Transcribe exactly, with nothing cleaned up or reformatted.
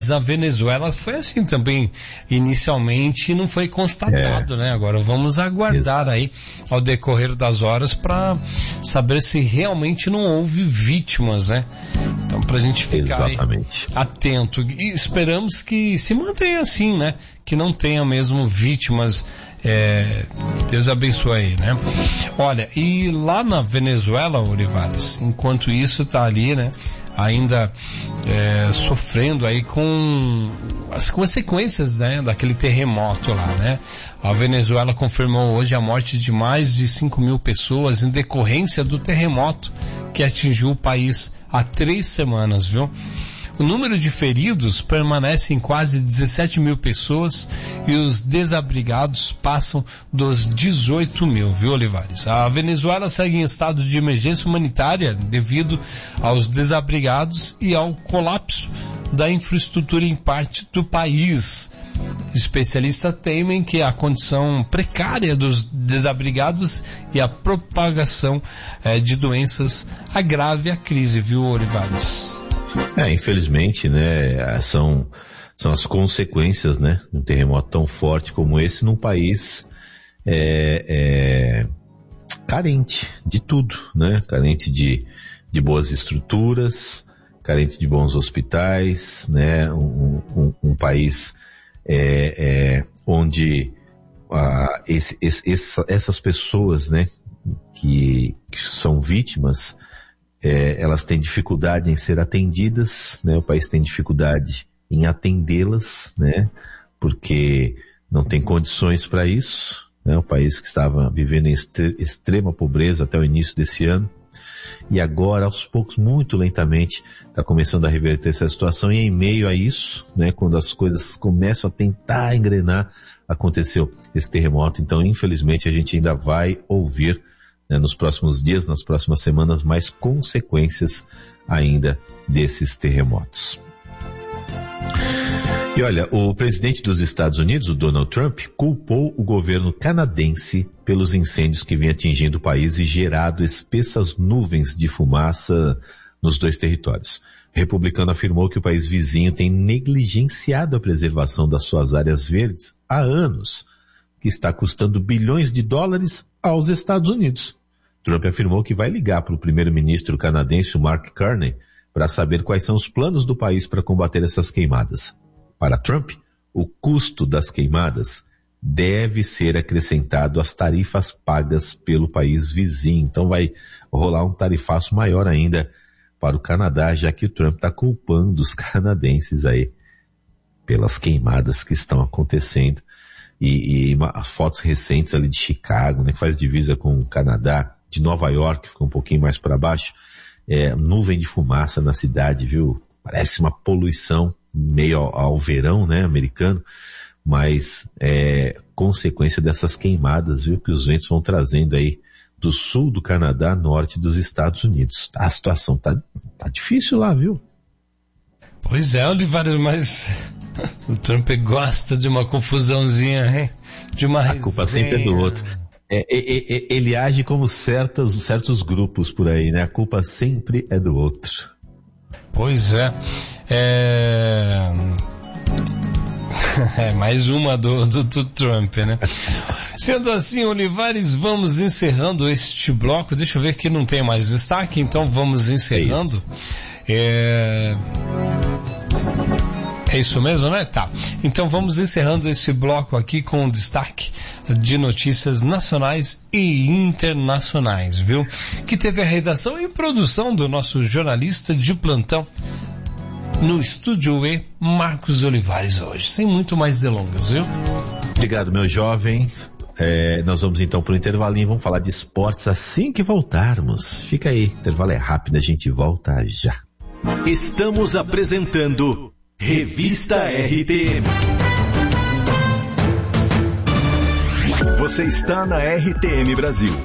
A Venezuela foi assim também, inicialmente não foi constatado, é. né? Agora vamos aguardar aí ao decorrer das horas para saber se realmente não houve vítimas, né? Então pra gente ficar Exatamente. Aí atento. E esperamos que se mantenha assim, né? Que não tenha mesmo vítimas. É, Deus abençoe aí, né? Olha, e lá na Venezuela, Olivares, enquanto isso tá ali, né? Ainda é, sofrendo aí com as consequências, né, daquele terremoto lá, né? A Venezuela confirmou hoje a morte de mais de cinco mil pessoas em decorrência do terremoto que atingiu o país há três semanas, viu? O número de feridos permanece em quase dezessete mil pessoas e os desabrigados passam dos dezoito mil, viu, Olivares? A Venezuela segue em estado de emergência humanitária devido aos desabrigados e ao colapso da infraestrutura em parte do país. Especialistas temem que a condição precária dos desabrigados e a propagação eh, de doenças agrave a crise, viu, Olivares? É, infelizmente, né, são, são as consequências, né, de um terremoto tão forte como esse num país é, é, carente de tudo, né, carente de, de boas estruturas, carente de bons hospitais, né, um, um, um país é, é, onde ah, esse, esse, essa, essas pessoas, né, que, que são vítimas, É, elas têm dificuldade em ser atendidas, né? O país tem dificuldade em atendê-las, né? Porque não tem condições para isso, né? O país que estava vivendo em extre- extrema pobreza até o início desse ano, e agora, aos poucos, muito lentamente, está começando a reverter essa situação, e em meio a isso, né? Quando as coisas começam a tentar engrenar, aconteceu esse terremoto. Então, infelizmente, a gente ainda vai ouvir nos próximos dias, nas próximas semanas, mais consequências ainda desses terremotos. E olha, o presidente dos Estados Unidos, o Donald Trump, culpou o governo canadense pelos incêndios que vêm atingindo o país e gerado espessas nuvens de fumaça nos dois territórios. O republicano afirmou que o país vizinho tem negligenciado a preservação das suas áreas verdes há anos, que está custando bilhões de dólares aos Estados Unidos. Trump afirmou que vai ligar para o primeiro-ministro canadense, Mark Carney, para saber quais são os planos do país para combater essas queimadas. Para Trump, o custo das queimadas deve ser acrescentado às tarifas pagas pelo país vizinho. Então vai rolar um tarifaço maior ainda para o Canadá, já que o Trump está culpando os canadenses aí pelas queimadas que estão acontecendo. E, e as fotos recentes ali de Chicago, né, que faz divisa com o Canadá, de Nova York, fica um pouquinho mais para baixo, é, nuvem de fumaça na cidade, viu? Parece uma poluição meio ao, ao verão, né, americano, mas é consequência dessas queimadas, viu, que os ventos vão trazendo aí do sul do Canadá, norte dos Estados Unidos. A situação tá, tá difícil lá, viu? Pois é, Olivares, mas o Trump gosta de uma confusãozinha, hein? De uma resenha. A culpa sempre é do outro. É, é, é, ele age como certos, certos grupos por aí, né? A culpa sempre é do outro. Pois é. É, é mais uma do, do, do Trump, né? Sendo assim, Olivares, vamos encerrando este bloco. Deixa eu ver que não tem mais destaque, então vamos encerrando. É... É isso mesmo, né? Tá. Então vamos encerrando esse bloco aqui com o destaque de notícias nacionais e internacionais, viu? Que teve a redação e produção do nosso jornalista de plantão no Estúdio E, Marcos Olivares, hoje. Sem muito mais delongas, viu? Obrigado, meu jovem. É, nós vamos então para o intervalinho, vamos falar de esportes assim que voltarmos. Fica aí, o intervalo é rápido, a gente volta já. Estamos apresentando Revista R T M. Você está na R T M Brasil.